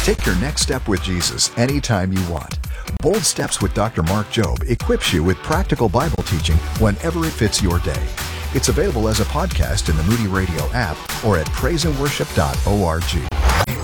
Take your next step with Jesus anytime you want. Bold Steps with Dr. Mark Jobe equips you with practical Bible teaching whenever it fits your day. It's available as a podcast in the Moody Radio app or at praiseandworship.org.